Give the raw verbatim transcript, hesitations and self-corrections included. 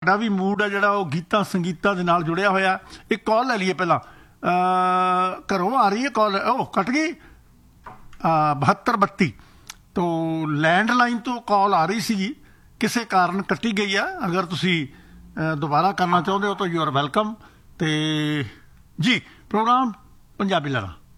ਸਾਡਾ ਵੀ ਮੂਡ ਹੈ ਜਿਹੜਾ ਉਹ ਗੀਤਾਂ ਸੰਗੀਤਾਂ ਦੇ ਨਾਲ ਜੁੜਿਆ ਹੋਇਆ। ਇੱਕ ਕਾਲ ਲੈ ਲਈਏ ਪਹਿਲਾਂ। ਘਰੋਂ ਆ ਰਹੀ ਹੈ ਕਾਲ, ਉਹ ਕੱਟ ਗਈ। ਬਹੱਤਰ ਬੱਤੀ ਤੋਂ ਲੈਂਡਲਾਈਨ ਤੋਂ ਕਾਲ ਆ ਰਹੀ ਸੀਗੀ, ਕਿਸੇ ਕਾਰਨ ਕੱਟੀ ਗਈ ਆ। ਅਗਰ ਤੁਸੀਂ ਦੁਬਾਰਾ ਕਰਨਾ ਚਾਹੁੰਦੇ ਹੋ ਤਾਂ ਯੂ ਆਰ ਵੈਲਕਮ। ਅਤੇ ਜੀ ਪ੍ਰੋਗਰਾਮ ਪੰਜਾਬੀ ਲਹਿਰਾਂ।